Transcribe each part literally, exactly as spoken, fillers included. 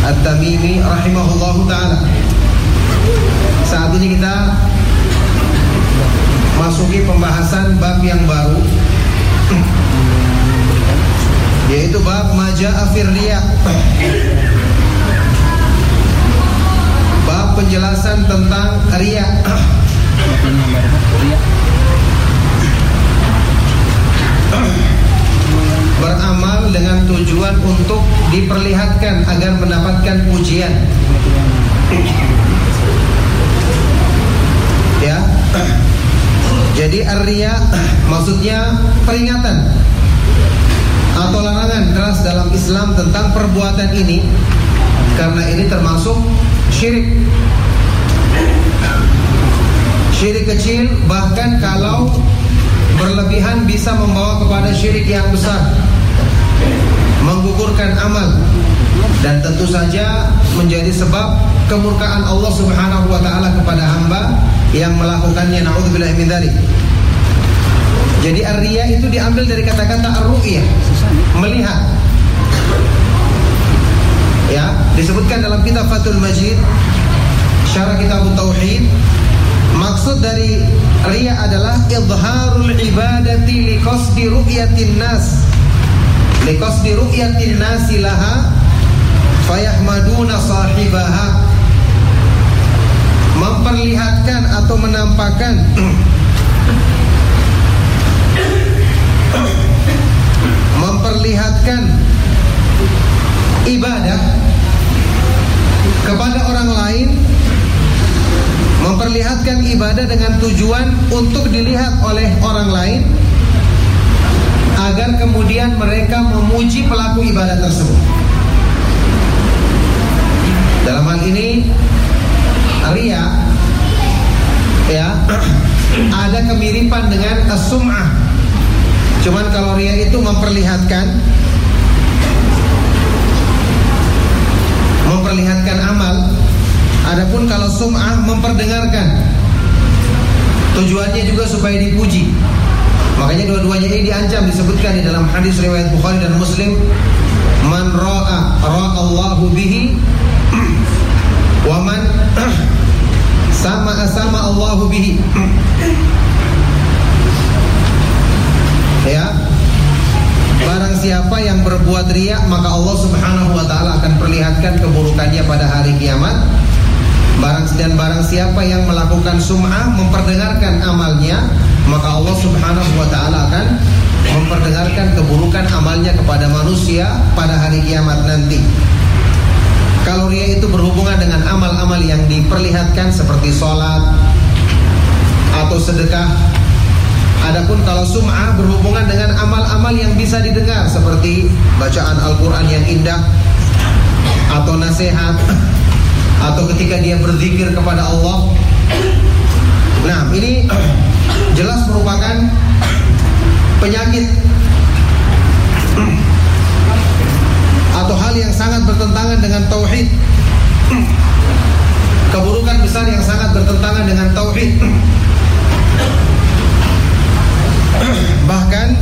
At-Tamimi rahimahullahu ta'ala. Saat ini kita masuki pembahasan bab yang baru, yaitu bab maja'a fir riya. Bab penjelasan tentang riya. Beramal dengan tujuan untuk diperlihatkan agar mendapatkan pujian. Ya. Jadi ar-riya maksudnya peringatan atau larangan keras dalam Islam tentang perbuatan ini, karena ini termasuk syirik. Syirik kecil, bahkan kalau berlebihan bisa membawa kepada syirik yang besar, menggugurkan amal, dan tentu saja menjadi sebab kemurkaan Allah Subhanahu wa taala kepada hamba yang melakukannya. Na'udzubillahi min dzalik. Jadi ar-riya itu diambil dari kata-kata ar-ru'yah, melihat. Ya, disebutkan dalam kitab Fathul Majid, syarah kitab Tauhid, maksud dari riya adalah idharul ibadati liqasdi ru'yatin nas, liqasdi ru'yatin nasi laha fayahmaduna sahibaha. Memperlihatkan atau menampakkan memperlihatkan ibadah kepada orang lain, memperlihatkan ibadah dengan tujuan untuk dilihat oleh orang lain, agar kemudian mereka memuji pelaku ibadah tersebut. Dalam hal ini riya, ya, ada kemiripan dengan as-sum'ah. Cuman kalau riya itu memperlihatkan memperlihatkan amal. Adapun kalau sum'ah memperdengarkan. Tujuannya juga supaya dipuji. Makanya dua-duanya ini diancam, disebutkan di dalam hadis riwayat Bukhari dan Muslim, man ra'a ra'allahu bihi wa man sama sama Allahu bihi. Ya, barang siapa yang berbuat riya, maka Allah Subhanahu wa taala akan perlihatkan keburukannya pada hari kiamat. Barang dan barang siapa yang melakukan sum'ah, memperdengarkan amalnya, maka Allah Subhanahu wa taala akan memperdengarkan keburukan amalnya kepada manusia pada hari kiamat nanti. Kalau riya itu berhubungan dengan amal-amal yang diperlihatkan seperti sholat atau sedekah. Adapun kalau sum'ah berhubungan dengan amal-amal yang bisa didengar seperti bacaan Al-Quran yang indah, atau nasihat, atau ketika dia berzikir kepada Allah. Nah, ini jelas merupakan penyakit atau hal yang sangat bertentangan dengan tauhid, keburukan besar yang sangat bertentangan dengan tauhid. Bahkan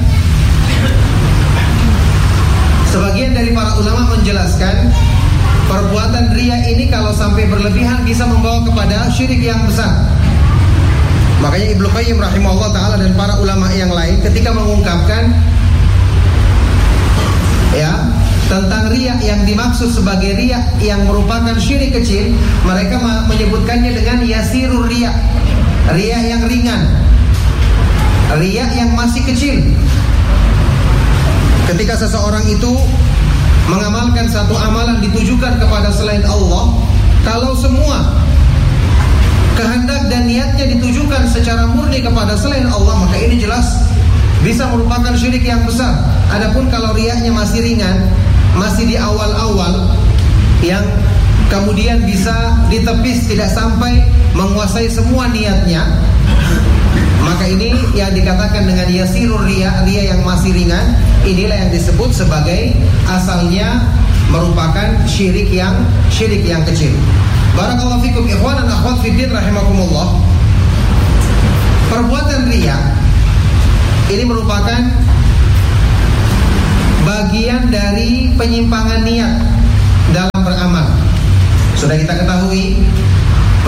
sebagian dari para ulama menjelaskan perbuatan riya ini kalau sampai berlebihan bisa membawa kepada syirik yang besar. Makanya Ibnu Qayyim rahimahullah ta'ala dan para ulama yang lain ketika mengungkapkan ya tentang riya yang dimaksud sebagai riya yang merupakan syirik kecil, mereka menyebutkannya dengan yasirur riya, riya yang ringan, riya yang masih kecil. Ketika seseorang itu mengamalkan satu amalan ditujukan kepada selain Allah, kalau semua kehendak dan niatnya ditujukan secara murni kepada selain Allah, maka ini jelas bisa merupakan syirik yang besar. Adapun kalau riyanya masih ringan, masih di awal-awal, yang kemudian bisa ditepis, tidak sampai menguasai semua niatnya, maka ini yang dikatakan dengan yasirur riya, riya yang masih ringan. Inilah yang disebut sebagai asalnya merupakan syirik yang syirik yang kecil. Barakallahu fikum ikhwan dan akhwat fiddin rahimakumullah. Perbuatan riya ini merupakan bagian dari penyimpangan niat dalam beramal.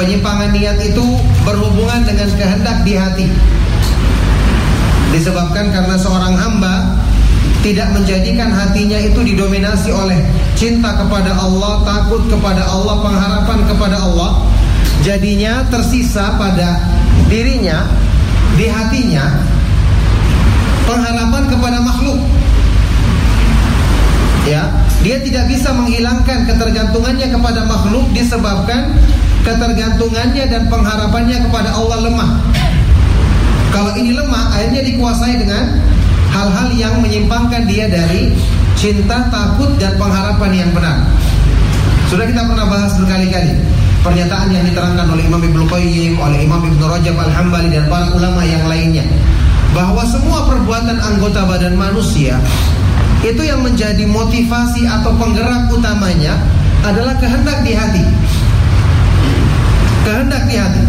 penyimpangan niat itu berhubungan dengan kehendak di hati. Disebabkan karena seorang hamba tidak menjadikan hatinya itu didominasi oleh cinta kepada Allah, takut kepada Allah, pengharapan kepada Allah. Jadinya tersisa pada dirinya, di hatinya, pengharapan kepada makhluk. Ya, dia tidak bisa menghilangkan ketergantungannya kepada makhluk disebabkan ketergantungannya dan pengharapannya kepada Allah lemah. Kalau ini lemah, akhirnya dikuasai dengan hal-hal yang menyimpangkan dia dari cinta, takut, dan pengharapan yang benar. Sudah kita pernah bahas berkali-kali pernyataan yang diterangkan oleh Imam Ibnu Qayyim, oleh Imam Ibnu Rajab Al-Hambali dan para ulama yang lainnya, bahwa semua perbuatan anggota badan manusia itu yang menjadi motivasi atau penggerak utamanya adalah kehendak di hati. Kehendak di hati.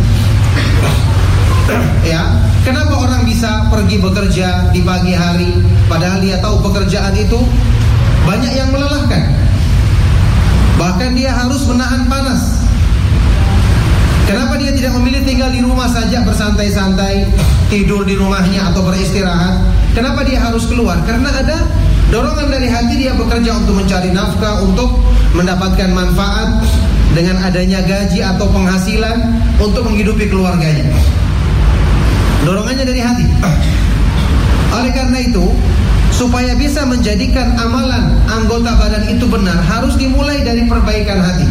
Ya, kenapa orang bisa pergi bekerja di pagi hari padahal dia tahu pekerjaan itu banyak yang melelahkan. Bahkan dia harus menahan panas. Kenapa dia tidak memilih tinggal di rumah saja bersantai-santai, tidur di rumahnya atau beristirahat? Kenapa dia harus keluar? Karena ada dorongan dari hati dia bekerja untuk mencari nafkah, untuk mendapatkan manfaat dengan adanya gaji atau penghasilan untuk menghidupi keluarganya. Dorongannya dari hati. Oleh karena itu, supaya bisa menjadikan amalan anggota badan itu benar, harus dimulai dari perbaikan hati.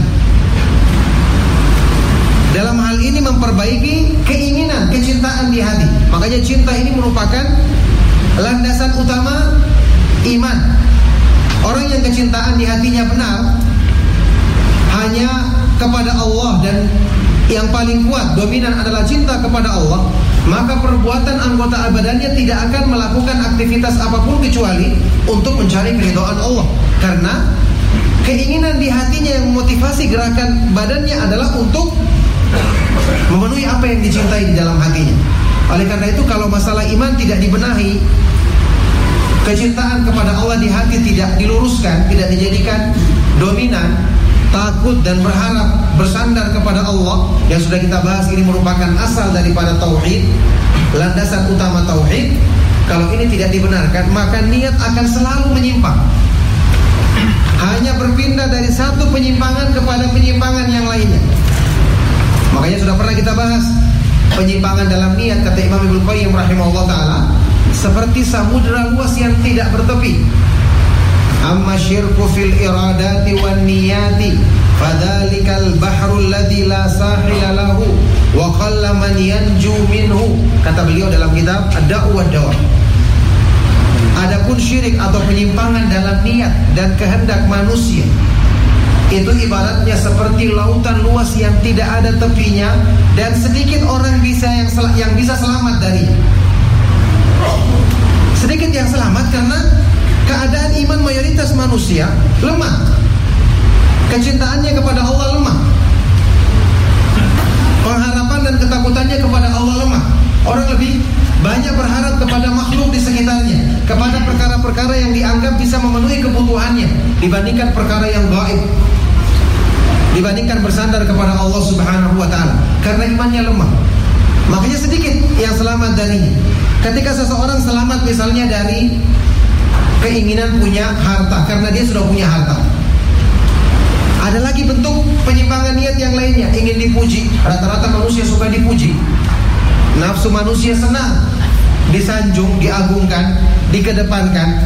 Dalam hal ini memperbaiki keinginan, kecintaan di hati. Makanya cinta ini merupakan landasan utama iman. Orang yang kecintaan di hatinya benar hanya kepada Allah dan yang paling kuat, dominan adalah cinta kepada Allah, maka perbuatan anggota badannya tidak akan melakukan aktivitas apapun kecuali untuk mencari keridhaan Allah. Karena keinginan di hatinya yang memotivasi gerakan badannya adalah untuk memenuhi apa yang dicintai di dalam hatinya. Oleh karena itu, kalau masalah iman tidak dibenahi, kecintaan kepada Allah di hati tidak diluruskan, tidak dijadikan dominan, takut dan berharap bersandar kepada Allah, yang sudah kita bahas ini merupakan asal daripada tauhid, landasan utama tauhid. Kalau ini tidak dibenarkan, maka niat akan selalu menyimpang, hanya berpindah dari satu penyimpangan kepada penyimpangan yang lainnya. Makanya sudah pernah kita bahas penyimpangan dalam niat, kata Imam Ibnu Qayyim rahimahullah ta'ala, seperti samudra luas yang tidak bertepi. Amma syirku fil iradati wan niyati fadzalikal bahrul ladzi la sahila lahu wa qalla man yanju minhu, kata beliau dalam kitab Ad-Da'u wad-Dawa. Adapun syirik atau penyimpangan dalam niat dan kehendak manusia, itu ibaratnya seperti lautan luas yang tidak ada tepinya dan sedikit orang bisa yang sel- yang bisa selamat darinya. Sedikit yang selamat karena keadaan iman mayoritas manusia lemah. Kecintaannya kepada Allah lemah. Pengharapan dan ketakutannya kepada Allah lemah. Orang lebih banyak berharap kepada makhluk di sekitarnya, kepada perkara-perkara yang dianggap bisa memenuhi kebutuhannya dibandingkan perkara yang gaib, dibandingkan bersandar kepada Allah Subhanahu wa ta'ala. Karena imannya lemah, makanya sedikit yang selamat darinya. Ketika seseorang selamat misalnya dari keinginan punya harta, karena dia sudah punya harta. Ada lagi bentuk penyimpangan niat yang lainnya, ingin dipuji. Rata-rata manusia suka dipuji. Nafsu manusia senang disanjung, diagungkan, dikedepankan.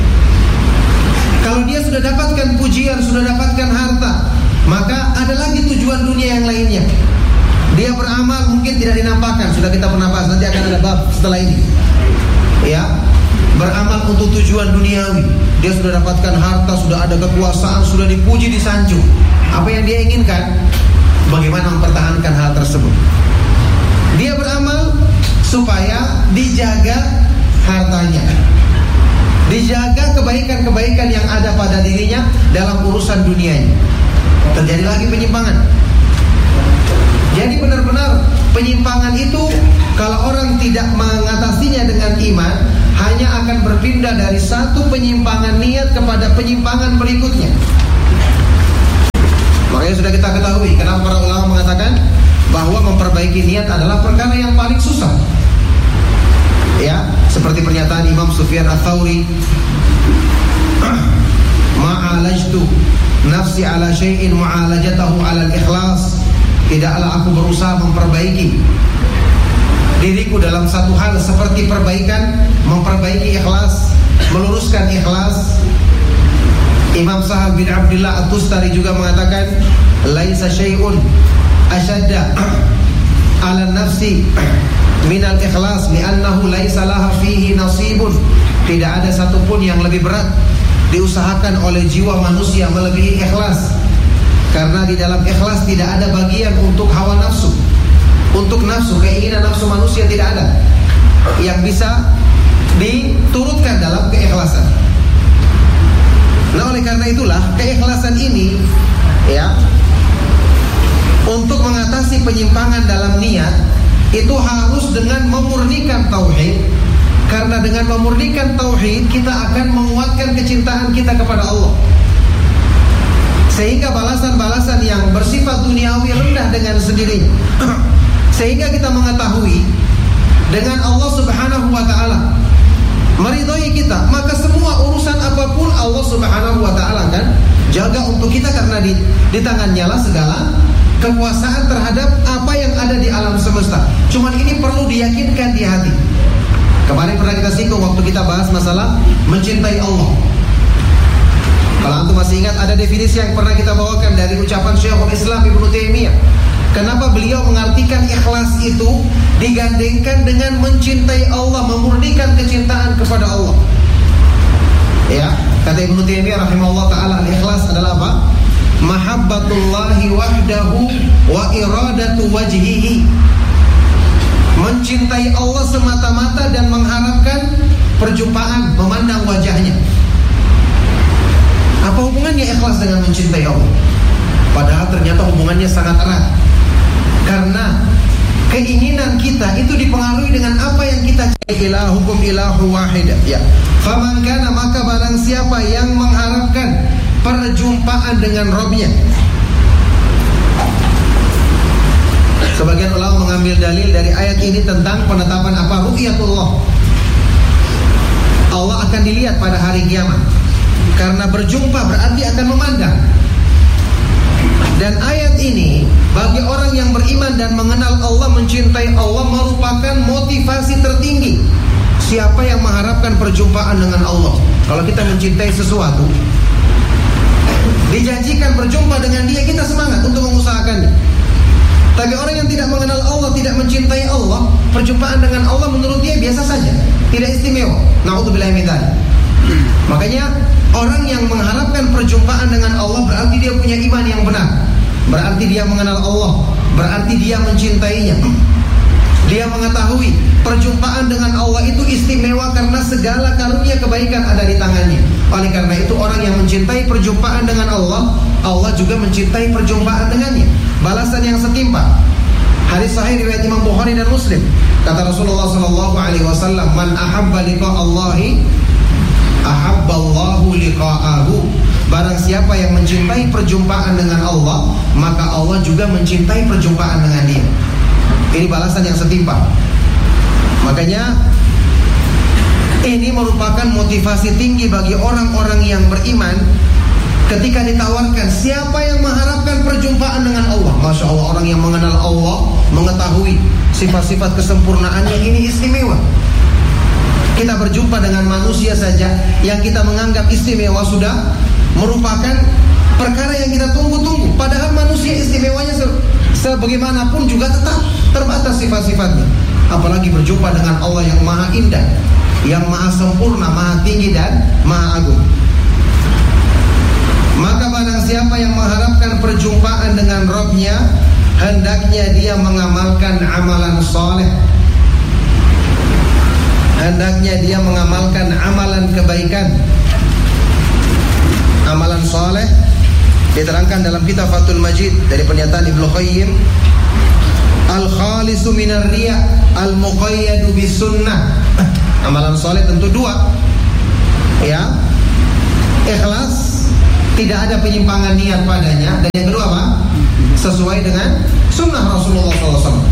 Kalau dia sudah dapatkan pujian, sudah dapatkan harta, maka ada lagi tujuan dunia yang lainnya. Dia beramal mungkin tidak dinampakkan. Sudah kita pernah bahas, nanti akan ada bab setelah ini. Ya, beramal untuk tujuan duniawi. Dia sudah dapatkan harta, sudah ada kekuasaan, sudah dipuji, disanjung. Apa yang dia inginkan? Bagaimana mempertahankan hal tersebut? Dia beramal supaya dijaga hartanya, dijaga kebaikan-kebaikan yang ada pada dirinya dalam urusan dunianya. Terjadi lagi penyimpangan. Jadi benar-benar penyimpangan itu kalau orang tidak mengatasinya dengan iman, hanya akan berpindah dari satu penyimpangan niat kepada penyimpangan berikutnya. Makanya sudah kita ketahui kenapa para ulama mengatakan bahwa memperbaiki niat adalah perkara yang paling susah. Ya, seperti pernyataan Imam Sufyan Ats-Tsauri, ma'alajtu nafsi ala syai'in mu'alajatahu ala al-ikhlas. Tidaklah aku berusaha memperbaiki diriku dalam satu hal seperti perbaikan, memperbaiki ikhlas, meluruskan ikhlas. Imam Sahal bin Abdullah At-Tustari juga mengatakan, laisa syai'un ashadda ala nafsi minal ikhlas li'annahu laisa laha fihi nasibun. Tidak ada satupun yang lebih berat diusahakan oleh jiwa manusia melebihi ikhlas, karena di dalam ikhlas tidak ada bagian untuk hawa nafsu. Untuk nafsu, keinginan nafsu manusia tidak ada yang bisa diturutkan dalam keikhlasan. Nah, oleh karena itulah keikhlasan ini, ya, untuk mengatasi penyimpangan dalam niat itu harus dengan memurnikan tauhid. Karena dengan memurnikan tauhid kita akan menguatkan kecintaan kita kepada Allah, sehingga balasan-balasan yang bersifat duniawi rendah dengan sendirinya. Sehingga kita mengetahui dengan Allah Subhanahu wa taala meridhai kita, maka semua urusan apapun Allah Subhanahu wa taala kan jaga untuk kita, karena di, di tangannya lah segala kekuasaan terhadap apa yang ada di alam semesta. Cuman ini perlu diyakinkan di hati. Kemarin pernah kita singgung waktu kita bahas masalah mencintai Allah. Kalau antum masih ingat, ada definisi yang pernah kita bawakan dari ucapan Syekhul Islam Ibnu Taimiyah. Kenapa beliau mengartikan ikhlas itu digandengkan dengan mencintai Allah, memurnikan kecintaan kepada Allah. Ya, kata Ibnu Taimiyah rahimahullah taala, al-ikhlas adalah apa? Mahabbatullahi wahdahu wa iradatu wajhihi. Mencintai Allah semata-mata dan mengharapkan perjumpaan, memandang wajahnya. Apa hubungannya ikhlas dengan mencintai Allah? Padahal ternyata hubungannya sangat erat. Karena keinginan kita itu dipengaruhi dengan apa yang kita cintai. Ilahukum ilahu wahid. Ya. Faman kana, maka barang siapa yang mengharapkan perjumpaan dengan Rabb-Nya. Sebagian ulama mengambil dalil dari ayat ini tentang penetapan apa? Ru'yatullah. Allah akan dilihat pada hari kiamat. Karena berjumpa berarti akan memandang. Dan ayat ini bagi orang yang beriman dan mengenal Allah, mencintai Allah, merupakan motivasi tertinggi. Siapa yang mengharapkan perjumpaan dengan Allah? Kalau kita mencintai sesuatu, dijanjikan berjumpa dengan dia, kita semangat untuk mengusahakannya. Tapi orang yang tidak mengenal Allah, tidak mencintai Allah, perjumpaan dengan Allah menurut dia biasa saja, tidak istimewa. Na'udzubillahi min dzalik. Makanya orang yang mengharapkan perjumpaan dengan Allah berarti dia punya iman yang benar. Berarti dia mengenal Allah, berarti dia mencintainya. Dia mengetahui perjumpaan dengan Allah itu istimewa karena segala karunia kebaikan ada di tangannya. Oleh karena itu orang yang mencintai perjumpaan dengan Allah, Allah juga mencintai perjumpaan dengannya. Balasan yang setimpal. Hadis sahih riwayat Imam Bukhari dan Muslim. Kata Rasulullah sallallahu alaihi wasallam, "Man ahabba liqa Allahi ahabballahu liqa'ahu." Barang siapa yang mencintai perjumpaan dengan Allah, maka Allah juga mencintai perjumpaan dengan dia. Ini balasan yang setimpal. Makanya ini merupakan motivasi tinggi bagi orang-orang yang beriman. Ketika ditawarkan siapa yang mengharapkan perjumpaan dengan Allah, Masya Allah, orang yang mengenal Allah, mengetahui sifat-sifat kesempurnaannya, ini istimewa. Kita berjumpa dengan manusia saja yang kita menganggap istimewa sudah merupakan perkara yang kita tunggu-tunggu. Padahal manusia istimewanya se sebagaimanapun juga tetap terbatas sifat-sifatnya. Apalagi berjumpa dengan Allah yang maha indah, yang maha sempurna, maha tinggi dan maha agung. Maka barang siapa yang mengharapkan perjumpaan dengan Rabb-Nya, hendaknya dia mengamalkan amalan soleh. Hendaknya dia mengamalkan amalan kebaikan, amalan soleh. Diterangkan dalam kitab Fathul Majid dari pernyataan Ibnu Qayyim, al-khalisu minar riya, al-muqayyadu bis sunnah. Amalan soleh tentu dua, ya, ikhlas, tidak ada penyimpangan niat padanya, dan yang kedua apa? Sesuai dengan sunnah Rasulullah shallallahu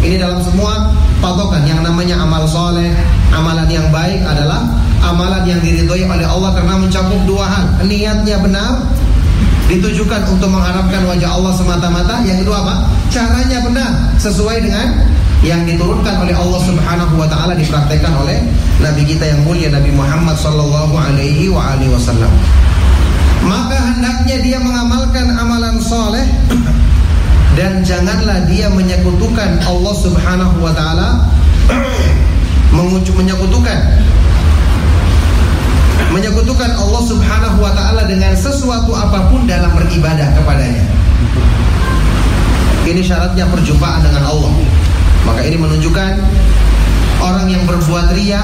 Ini dalam semua patokan yang namanya amal soleh, amalan yang baik adalah amalan yang diridhoi oleh Allah karena mencakup dua hal. Niatnya benar, ditujukan untuk mengharapkan wajah Allah semata-mata. Yang kedua apa? Caranya benar, sesuai dengan yang diturunkan oleh Allah Subhanahu wa taala, dipraktekkan oleh Nabi kita yang mulia Nabi Muhammad sallallahu alaihi wa alihi wasallam. Maka hendaknya dia mengamalkan amalan soleh dan janganlah dia menyekutukan Allah Subhanahu wa taala, menyekutukan menyekutukan Allah Subhanahu wa taala dengan sesuatu apapun dalam beribadah kepadanya. Ini syaratnya perjumpaan dengan Allah. Maka ini menunjukkan orang yang berbuat riya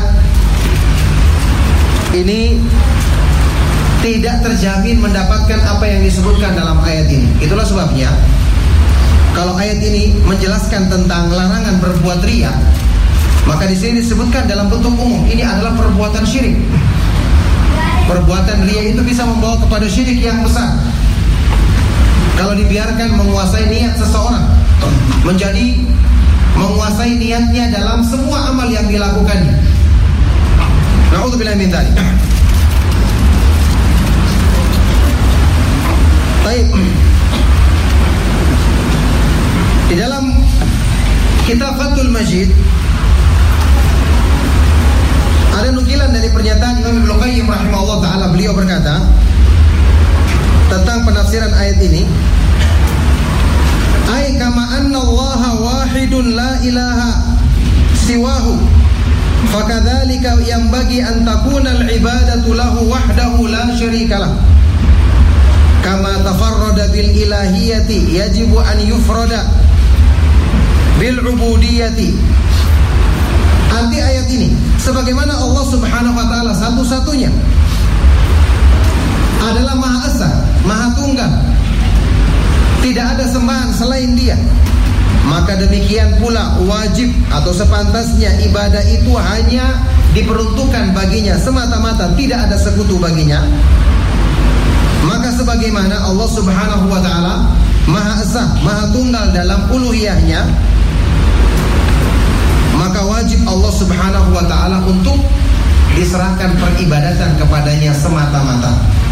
ini tidak terjamin mendapatkan apa yang disebutkan dalam ayat ini. Itulah sebabnya kalau ayat ini menjelaskan tentang larangan berbuat riya, maka di sini disebutkan dalam bentuk umum ini adalah perbuatan syirik. Perbuatan riya itu bisa membawa kepada syirik yang besar kalau dibiarkan menguasai niat seseorang, menjadi menguasai niatnya dalam semua amal yang dilakukannya. Na'udzubillah min dzalik. Baik. Di dalam kitab Fathul Majid ada nukilan dari pernyataan Imam Ibnu Qayyim rahimahullah taala. Beliau berkata tentang penafsiran ayat ini, ay kama anna Allah wahidun la ilaha siwahu fakadzalika yanbaghi an takuna al-ibadatu lahu wahdahu la syarika lah kama tafarrada bil ilahiyati yajibu an yufrada bil ubudiyyati. Arti ayat ini, sebagaimana Allah Subhanahu wa taala satu-satunya adalah Maha Esa, Maha Tunggal, tidak ada sembahan selain Dia, maka demikian pula wajib atau sepantasnya ibadah itu hanya diperuntukkan baginya semata-mata, tidak ada sekutu baginya. Maka sebagaimana Allah Subhanahu wa taala Maha Esa, Maha Tunggal dalam uluhiyahnya, maka wajib Allah Subhanahu wa taala untuk diserahkan peribadatan kepadanya semata-mata.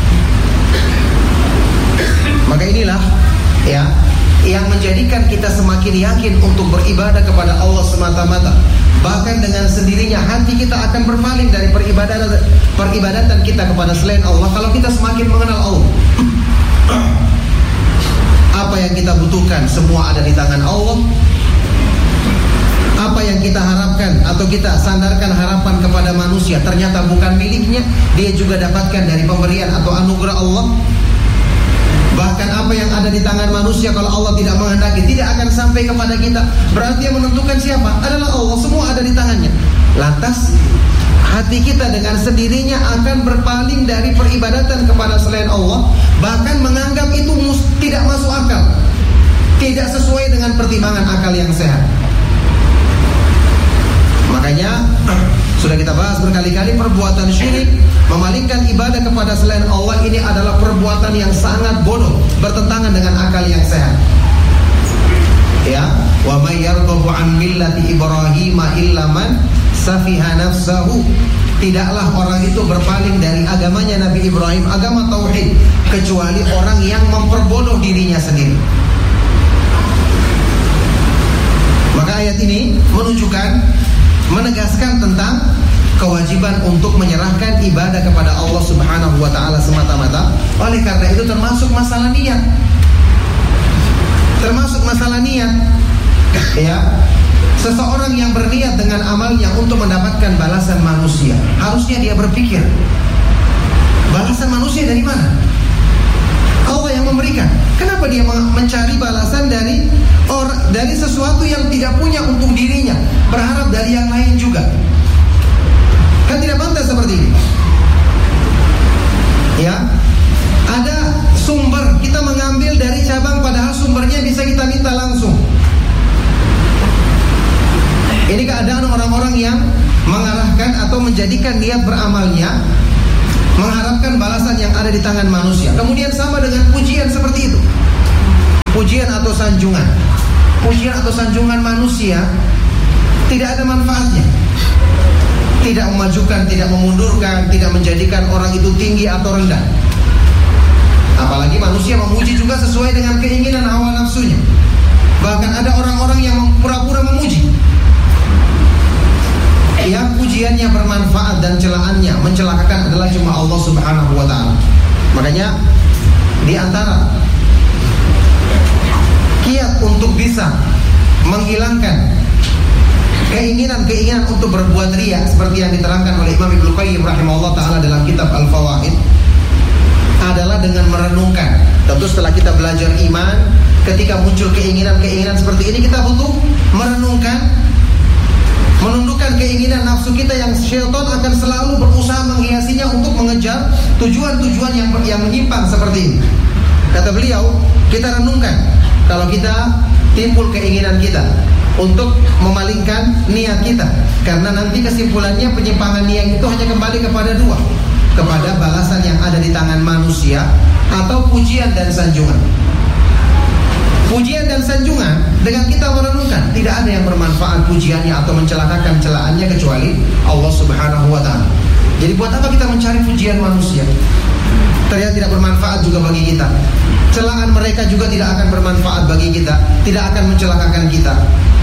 Maka inilah ya yang menjadikan kita semakin yakin untuk beribadah kepada Allah semata-mata. Bahkan dengan sendirinya hati kita akan berpaling dari peribadatan peribadatan kita kepada selain Allah kalau kita semakin mengenal Allah. Apa yang kita butuhkan semua ada di tangan Allah. Apa yang kita harapkan atau kita sandarkan harapan kepada manusia ternyata bukan miliknya, dia juga dapatkan dari pemberian atau anugerah Allah. Bahkan apa yang ada di tangan manusia kalau Allah tidak menghendaki tidak akan sampai kepada kita. Berarti yang menentukan siapa? Adalah Allah, semua ada di tangannya. Lantas hati kita dengan sendirinya akan berpaling dari peribadatan kepada selain Allah, bahkan menganggap itu mus- tidak masuk akal, tidak sesuai dengan pertimbangan akal yang sehat. Makanya sudah kita bahas berkali-kali, perbuatan syirik, memalingkan ibadah kepada selain Allah ini adalah perbuatan yang sangat bodoh, bertentangan dengan akal yang sehat. Ya, wa may yarghabu an millati Ibrahim illa man safiha nafsahu. Tidaklah orang itu berpaling dari agamanya Nabi Ibrahim, agama tauhid, kecuali orang yang memperbodoh dirinya sendiri. Maka ayat ini menunjukkan, menegaskan tentang kewajiban untuk menyerahkan ibadah kepada Allah Subhanahu wa taala semata-mata. Oleh karena itu termasuk masalah niat. Termasuk masalah niat. Ya. Seseorang yang berniat dengan amalnya untuk mendapatkan balasan manusia, harusnya dia berpikir, balasan manusia dari mana? Allah yang memberikan. Kenapa dia mencari balasan dari or, dari sesuatu yang tidak punya untuk dirinya, berharap dari yang lain juga? Kan tidak pantas seperti ini. Ya, ada sumber, kita mengambil dari cabang padahal sumbernya bisa kita minta langsung. Ini keadaan orang-orang yang mengarahkan atau menjadikan niat beramalnya mengharapkan balasan yang ada di tangan manusia. Kemudian sama dengan pujian seperti itu, pujian atau sanjungan. pujian atau sanjungan manusia tidak ada manfaatnya. Tidak memajukan, tidak memundurkan, tidak menjadikan orang itu tinggi atau rendah. Apalagi manusia memuji juga sesuai dengan keinginan hawa nafsunya. Bahkan ada orang-orang yang pura-pura memuji, yang pujiannya bermanfaat dan celaannya mencelakakan adalah cuma Allah Subhanahu wa ta'ala. Makanya di antara kiat untuk bisa menghilangkan keinginan-keinginan untuk berbuat riya seperti yang diterangkan oleh Imam Ibnu Qayyim rahimahullah taala dalam kitab Al-Fawaid adalah dengan merenungkan. Tentu setelah kita belajar iman, ketika muncul keinginan-keinginan seperti ini, kita butuh merenungkan, menundukkan keinginan nafsu kita yang syaitan akan selalu berusaha menghiasinya untuk mengejar tujuan-tujuan yang yang menyimpang seperti ini. Kata beliau, kita renungkan kalau kita timbul keinginan kita untuk memalingkan niat kita, karena nanti kesimpulannya penyimpangan niat itu hanya kembali kepada dua, kepada balasan yang ada di tangan manusia atau pujian dan sanjungan. Pujian dan sanjungan dengan kita merenungkan, tidak ada yang bermanfaat pujiannya atau mencelakakan celaannya kecuali Allah Subhanahu wa ta'ala. Jadi buat apa kita mencari pujian manusia? Ternyata tidak bermanfaat juga bagi kita. Celaan mereka juga tidak akan bermanfaat bagi kita, tidak akan mencelakakan kita.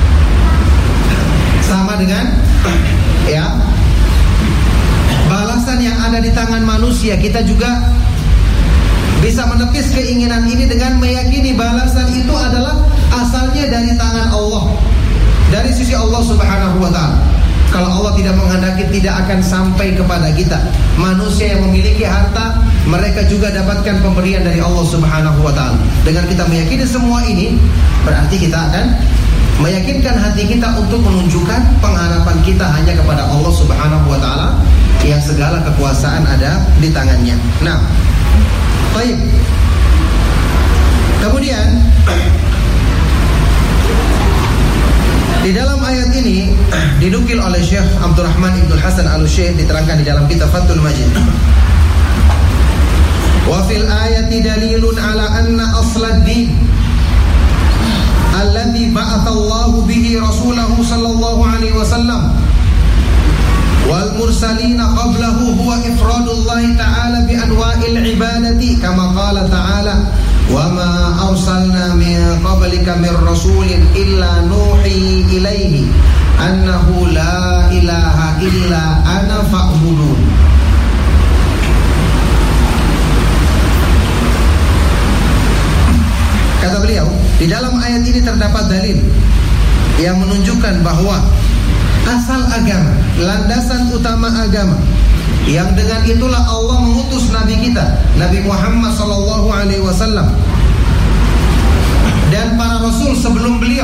Sama dengan ya, balasan yang ada di tangan manusia, kita juga bisa menepis keinginan ini dengan meyakini balasan itu adalah asalnya dari tangan Allah, dari sisi Allah Subhanahu wa ta'ala. Kalau Allah tidak menghendaki, tidak akan sampai kepada kita. Manusia yang memiliki harta, mereka juga dapatkan pemberian dari Allah Subhanahu wa ta'ala. Dengan kita meyakini semua ini, berarti kita akan meyakinkan hati kita untuk menunjukkan pengharapan kita hanya kepada Allah Subhanahu wa ta'ala yang segala kekuasaan ada di tangannya. Nah, baik. Kemudian di dalam ayat ini dinukil oleh Syekh Abdurrahman Ibn Hasan Al-Syekh, diterangkan di dalam kitab Fathul Majid. Wa fil ayati dalilun ala anna aslad din alladhi ba'athallahu bihi rasulahu sallallahu alaihi wasallam wal mursalina qablahu huwa ifradullahi ta'ala bi anwa'il ibadati kama qala ta'ala wa ma arsalna min qablika min rasulin illa nuhi ilaihi annahu la ilaha illa ana fa'budun. Kata beliau, di dalam ayat ini terdapat dalil yang menunjukkan bahwa asal agama, landasan utama agama, yang dengan itulah Allah mengutus Nabi kita, Nabi Muhammad sallallahu alaihi wasallam, dan para rasul sebelum beliau.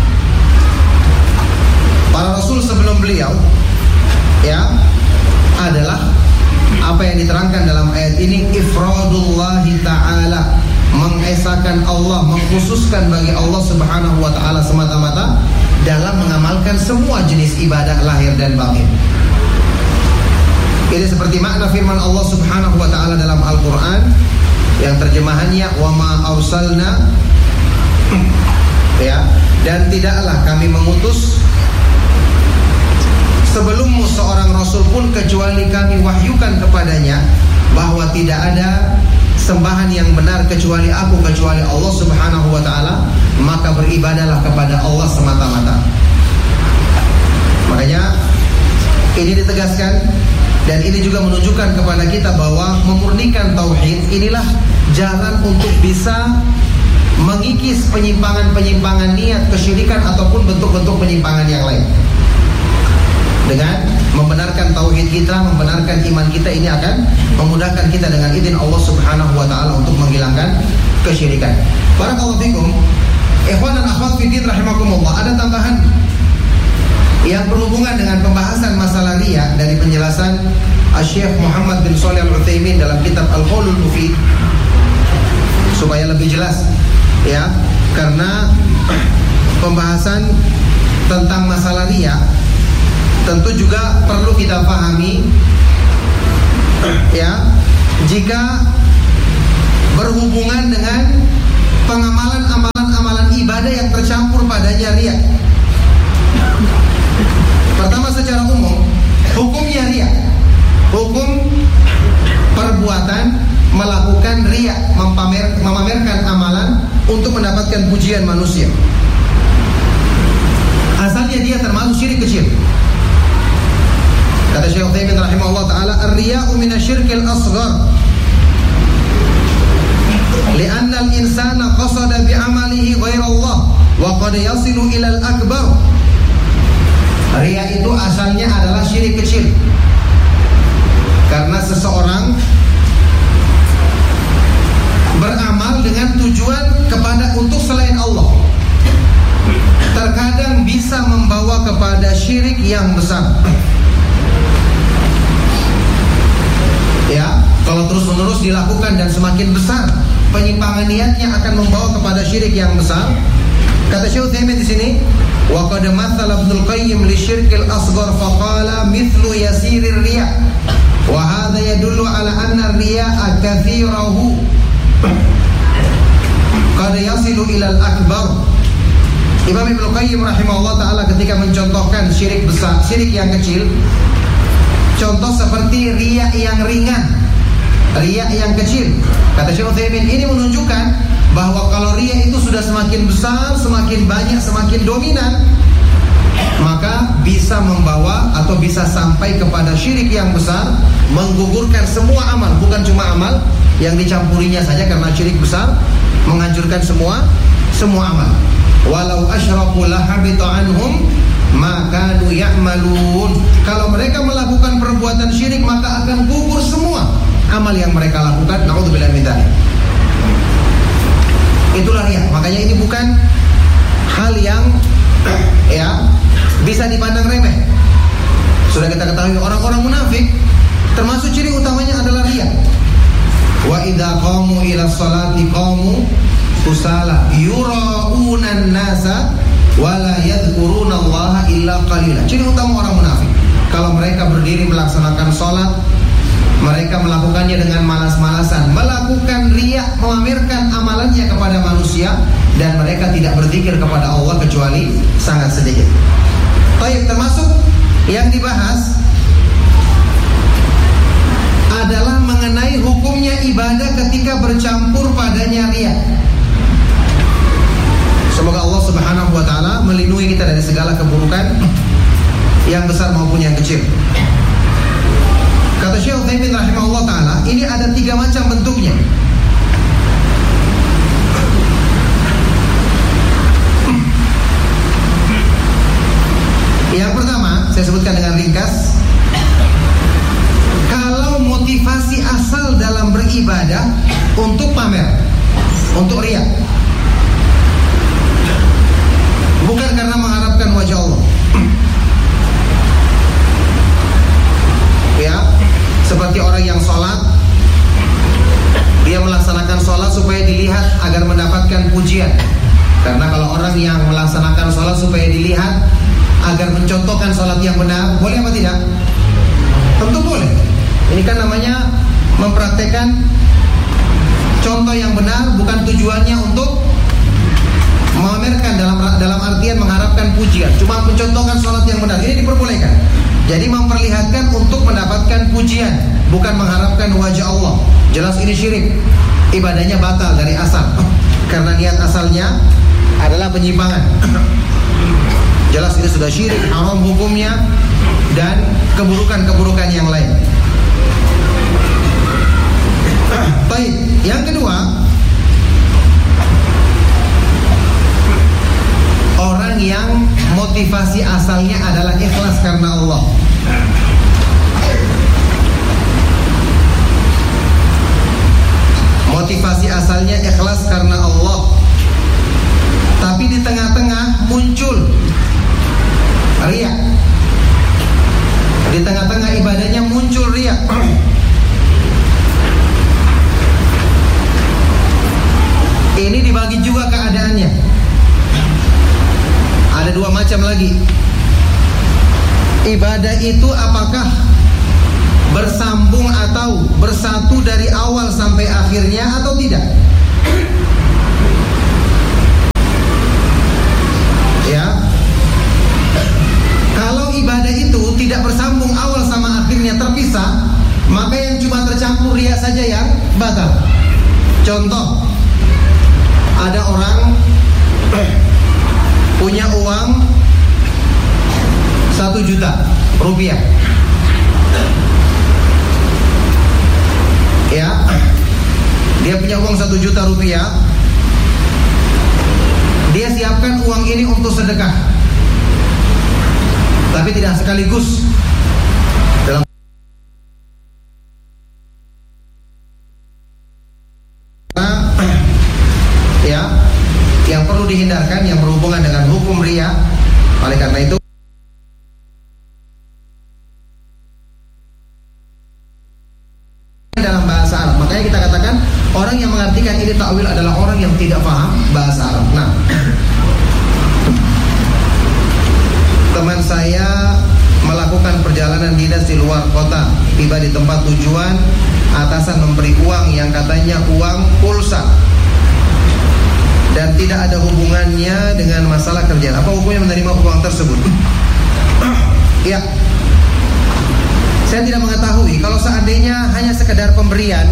Para rasul sebelum beliau, ya, adalah apa yang diterangkan dalam ayat ini, ifradullahi ta'ala, mengesakan Allah, mengkhususkan bagi Allah Subhanahu wa ta'ala semata-mata dalam mengamalkan semua jenis ibadah lahir dan batin. Ini seperti makna firman Allah Subhanahu wa ta'ala dalam Al-Qur'an yang terjemahannya wa ma arsalna, ya, dan tidaklah kami mengutus sebelummu seorang rasul pun kecuali kami wahyukan kepadanya bahwa tidak ada sembahan yang benar kecuali aku, kecuali Allah Subhanahu wa ta'ala, maka beribadahlah kepada Allah semata-mata. Makanya ini ditegaskan, dan ini juga menunjukkan kepada kita bahwa memurnikan tauhid inilah jalan untuk bisa mengikis penyimpangan-penyimpangan niat, kesyirikan ataupun bentuk-bentuk penyimpangan yang lain. Dengan membenarkan tauhid kita, membenarkan iman kita, ini akan memudahkan kita dengan izin Allah Subhanahu wa ta'ala untuk menghilangkan kesyirikan. Barakallahu fikum, ikhwan dan akhwat fiddin rahimakumullah. Ada tambahan yang berhubungan dengan pembahasan masalah riya dari penjelasan Syekh Muhammad bin Shalih Al-Utsaimin dalam kitab Al-Qaulul Mufid, supaya lebih jelas, ya, karena pembahasan tentang masalah riya tentu juga perlu kita pahami, ya, jika berhubungan dengan pengamalan amalan-amalan ibadah yang tercampur pada adanya riya. Pertama, secara umum hukumnya riya, hukum perbuatan melakukan riya, mempamer, memamerkan amalan untuk mendapatkan pujian manusia. Asalnya dia termasuk syirik kecil. Kata Syekh Utsaimin rahimahullah taala, ar-riya'u minasyirkil asghar. Li'anna al-insana qasada bi'amalihi ghairallah wa qad yasilu ila al-akbar. Riya itu asalnya adalah syirik kecil. Karena seseorang beramal dengan tujuan kepada untuk selain Allah, terkadang bisa membawa kepada syirik yang besar. Ya, kalau terus-menerus dilakukan dan semakin besar penyimpangan niatnya akan membawa kepada syirik yang besar. Kata Syekh Utsaimin di sini, wa qad mathala Ibnul Qayyim li syirkil asghar faqala mithlu yasirir riya wa hadha yadullu ala anna ar-riya'a katsirahu qad yasilu ila al-akbar. Imam Ibnul Qayyim rahimahullah taala ketika mencontohkan syirik besar, syirik yang kecil, contoh seperti riya yang ringan, riya yang kecil. Kata Syekh Utsaimin, ini menunjukkan bahwa kalau riya itu sudah semakin besar, semakin banyak, semakin dominan, maka bisa membawa atau bisa sampai kepada syirik yang besar, menggugurkan semua amal, bukan cuma amal yang dicampurinya saja, karena syirik besar menghancurkan semua semua amal. Walau asyraku lahabita anhum ma kanu ya'malun. Kalau mereka melakukan perbuatan syirik, maka akan gugur semua amal yang mereka lakukan. Na'udzubillah min dzalik. Itulah riya. Makanya ini bukan hal yang ya bisa dipandang remeh. Sudah kita ketahui orang-orang munafik termasuk ciri utamanya adalah riya. Wa idza qamu ila sholati qamu kusala yura'unan nasa wa la yadhkurunallaha illa qalila. Ciri utama orang munafik, kalau mereka berdiri melaksanakan sholat, mereka melakukannya dengan malas-malasan, melakukan riya, memamerkan amalannya kepada manusia, dan mereka tidak berzikir kepada Allah kecuali sangat sedikit. Baik, termasuk yang dibahas adalah mengenai hukumnya ibadah ketika bercampur padanya riya. Semoga Allah Subhanahu wa taala melindungi kita dari segala keburukan yang besar maupun yang kecil. Kata Syekh Utsaimin rahimahullah taala, ini ada tiga macam bentuknya. Yang pertama, saya sebutkan dengan ringkas. Kalau motivasi asal dalam beribadah untuk pamer, untuk riya, bukan karena mengharapkan wajah Allah. Ya, seperti orang yang sholat, dia melaksanakan sholat supaya dilihat agar mendapatkan pujian. Karena kalau orang yang melaksanakan sholat supaya dilihat agar mencontohkan sholat yang benar, boleh apa tidak? Tentu boleh. Ini kan namanya mempraktekkan contoh yang benar, bukan tujuannya untuk memamerkan dalam dalam artian mengharapkan pujian, cuma mencontohkan sholat yang benar. Ini diperbolehkan. Jadi memperlihatkan untuk mendapatkan pujian, bukan mengharapkan wajah Allah. Jelas ini syirik, ibadahnya batal dari asal, karena niat asalnya adalah penyimpangan. Jelas ini sudah syirik, haram hukumnya, dan keburukan-keburukan yang lain. Baik, yang kedua, orang yang motivasi asalnya adalah ikhlas karena Allah. Motivasi asalnya ikhlas karena Allah, tapi di tengah-tengah muncul riya. Di tengah-tengah ibadahnya muncul riya. Ini dibagi juga keadaannya. Ada dua macam lagi. Ibadah itu apakah bersambung atau bersatu dari awal sampai akhirnya atau tidak? uang ini untuk sedekah, tapi tidak sekaligus dalam ya, yang perlu dihindarkan yang berhubungan dengan hukum riya. Oleh karena itu dalam bahasa Arab, makanya kita katakan orang yang mengartikan ini takwil adalah orang yang tidak paham bahasa Arab. Nah, teman saya melakukan perjalanan dinas di luar kota, tiba di tempat tujuan, atasan memberi uang yang katanya uang pulsa dan tidak ada hubungannya dengan masalah kerjaan. Apa hukumnya menerima uang tersebut? Ya, saya tidak mengetahui. Kalau seandainya hanya sekedar pemberian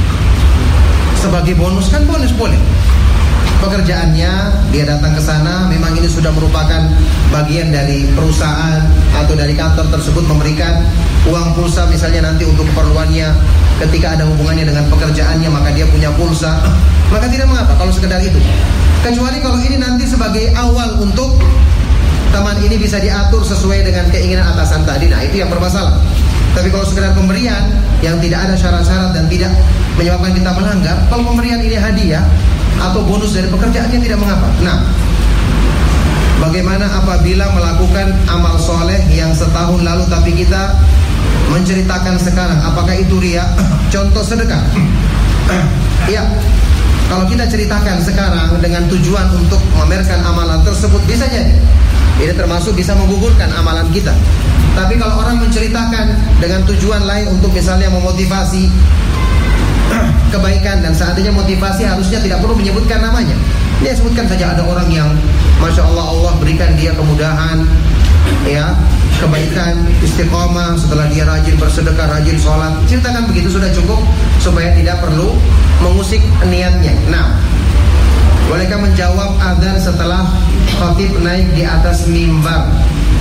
sebagai bonus, kan bonus boleh. Pekerjaannya dia datang ke sana, memang ini sudah merupakan bagian dari perusahaan atau dari kantor tersebut memberikan uang pulsa misalnya nanti untuk keperluannya ketika ada hubungannya dengan pekerjaannya, maka dia punya pulsa, maka tidak mengapa kalau sekedar itu. Kecuali kalau ini nanti sebagai awal untuk teman ini bisa diatur sesuai dengan keinginan atasan tadi, nah itu yang bermasalah. Tapi kalau sekedar pemberian yang tidak ada syarat-syarat dan tidak menyebabkan kita melanggar, kalau pemberian ini hadiah atau bonus dari pekerjaannya tidak mengapa. Nah, bagaimana apabila melakukan amal soleh yang setahun lalu tapi kita menceritakan sekarang, apakah itu riya? Contoh sedekah. Ya, kalau kita ceritakan sekarang dengan tujuan untuk memamerkan amalan tersebut, bisa jadi ini termasuk bisa menggugurkan amalan kita. Tapi kalau orang menceritakan dengan tujuan lain untuk misalnya memotivasi kebaikan, dan seandainya motivasi harusnya tidak perlu menyebutkan namanya, dia sebutkan saja ada orang yang Masya Allah, Allah berikan dia kemudahan, ya, kebaikan, istiqomah setelah dia rajin bersedekah, rajin sholat. Ceritakan begitu sudah cukup supaya tidak perlu mengusik niatnya. Nah, bolehkah menjawab adzan setelah khatib naik di atas mimbar?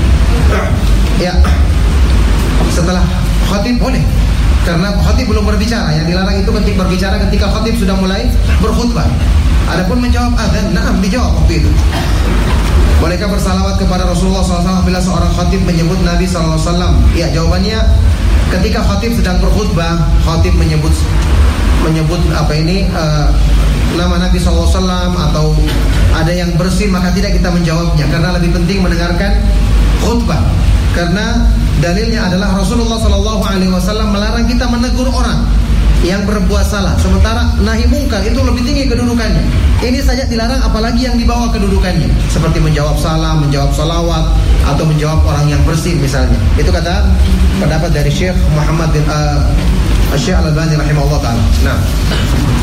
Ya, setelah khatib boleh, karena khatib belum berbicara. Yang dilarang itu ketika berbicara ketika khatib sudah mulai berkhutbah. Adapun menjawab adzan, nah dijawab waktu itu. Bolehkah bersalawat kepada Rasulullah shallallahu alaihi wasallam bila seorang khatib menyebut Nabi shallallahu alaihi wasallam? Ya, jawabannya ketika khatib sedang berkhutbah, khatib menyebut menyebut apa ini uh, nama Nabi shallallahu alaihi wasallam atau ada yang bersih, maka tidak kita menjawabnya, karena lebih penting mendengarkan khutbah. Karena dalilnya adalah Rasulullah shallallahu alaihi wasallam melarang kita menegur orang yang berbuat salah, sementara nahi mungkar itu lebih tinggi kedudukannya. Ini saja dilarang, apalagi yang dibawa kedudukannya, seperti menjawab salam, menjawab salawat, atau menjawab orang yang bersih misalnya. Itu kata pendapat dari Syekh Muhammad bin uh, Syekh Al-Albani rahimahullah ta'ala. Nah,